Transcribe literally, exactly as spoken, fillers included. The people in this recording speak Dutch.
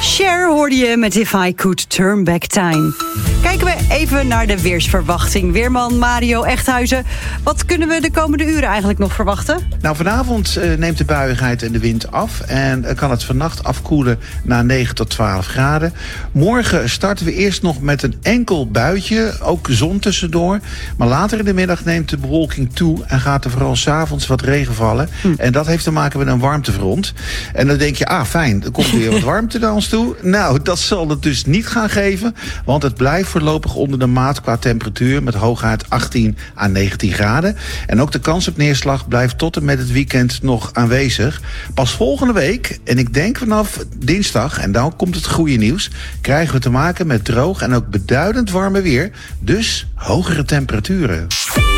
Cher hoorde je met If I Could Turn Back Time. Kijken we even naar de weersverwachting. Weerman Mario Echthuizen. Wat kunnen we de komende uren eigenlijk nog verwachten? Nou, vanavond uh, neemt de buiigheid en de wind af. En uh, kan het vannacht afkoelen naar negen tot twaalf graden. Morgen starten we eerst nog met een enkel buitje. Ook zon tussendoor. Maar later in de middag neemt de bewolking toe. En gaat er vooral 's avonds wat regen vallen. Hm. En dat heeft te maken met een warmtefront. En dan denk je, ah fijn, er komt weer wat warmte naar ons toe. Nou, dat zal het dus niet gaan geven. Want het blijft voorlopig onder de maat qua temperatuur. Met hooguit achttien à negentien graden. En ook de kans op neerslag blijft tot en met het weekend nog aanwezig. Pas volgende week, en ik denk vanaf dinsdag, en dan komt het goede nieuws, krijgen we te maken met droog en ook beduidend warme weer. Dus hogere temperaturen.